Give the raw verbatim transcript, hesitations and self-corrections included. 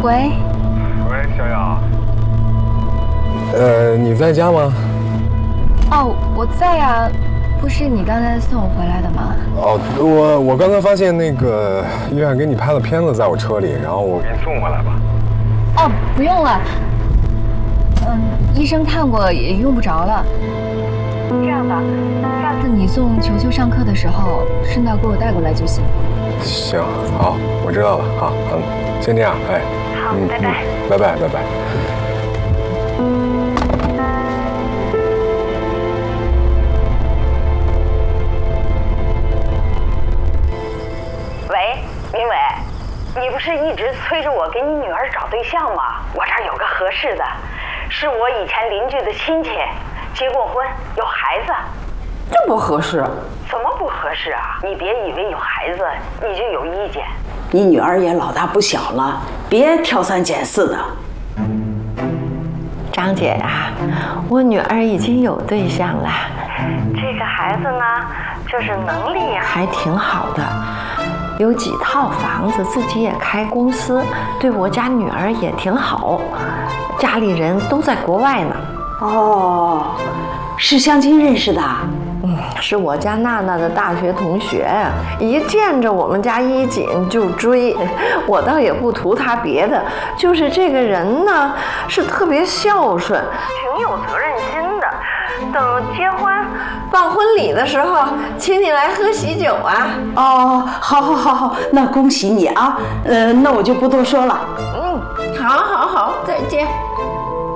喂。 喂，小雅。呃，你在家吗？ 哦，我在呀。不是你刚才送我回来的吗？ 哦，我我刚才发现那个医院给你拍了片子在我车里，然后我给你送回来吧。 哦，不用了。嗯，医生看过也用不着了。这样吧，下次你送球球上课的时候，顺道给我带过来就行。 行，好，我知道了。好，嗯，先这样，哎。 好，嗯、拜拜、 嗯。拜拜，拜拜。 喂，明伟，你不是一直催着我给你女儿找对象吗？我这儿有个合适的，是我以前邻居的亲戚，结过婚，有孩子。 这不合适。 怎么不合适啊？你别以为有孩子你就有意见。 你女儿也老大不小了，别挑三拣四的。 张姐呀、啊，我女儿已经有对象了。 这个孩子呢，就是能力还挺好的，有几套房子，自己也开公司，对我家女儿也挺好。家里人都在国外呢。 哦，是相亲认识的？ 嗯，是我家娜娜的大学同学，一见着我们家一锦就追。我倒也不图他别的，就是这个人呢是特别孝顺， 挺有责任心的。等结婚办婚礼的时候，请你来喝喜酒啊！ 哦，好，好，好，好，那恭喜你啊！呃，那我就不多说了。 嗯，好，好，好，再见。